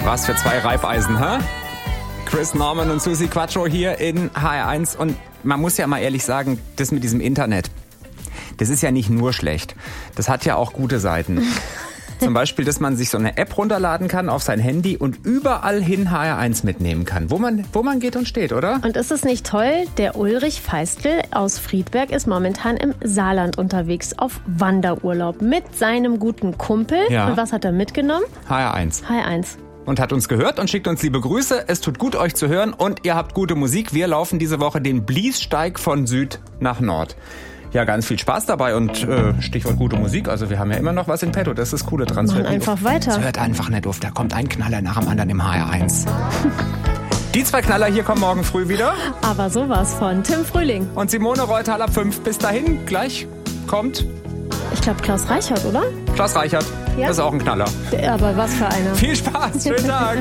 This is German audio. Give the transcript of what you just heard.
Was für zwei Reibeisen, hä? Chris Norman und Susi Quattro hier in HR1. Und man muss ja mal ehrlich sagen, das mit diesem Internet, das ist ja nicht nur schlecht. Das hat ja auch gute Seiten. Zum Beispiel, dass man sich so eine App runterladen kann auf sein Handy und überall hin HR1 mitnehmen kann, wo man geht und steht, oder? Und ist es nicht toll? Der Ulrich Feistl aus Friedberg ist momentan im Saarland unterwegs auf Wanderurlaub mit seinem guten Kumpel. Ja. Und was hat er mitgenommen? HR1. HR1. Und hat uns gehört und schickt uns liebe Grüße. Es tut gut, euch zu hören und ihr habt gute Musik. Wir laufen diese Woche den Bliessteig von Süd nach Nord. Ja, ganz viel Spaß dabei und Stichwort gute Musik. Also wir haben ja immer noch was in petto. Das ist das Coole dran. Machen einfach weiter. Es hört einfach nicht auf. Da kommt ein Knaller nach dem anderen im HR1. Die zwei Knaller hier kommen morgen früh wieder. Aber sowas von Tim Frühling. Und Simone Reuter ab 5. Bis dahin, gleich kommt Ich glaube Klaus Reichert, oder? Klaus Reichert. Ja. Das ist auch ein Knaller. Aber was für einer. Viel Spaß, schönen Tag.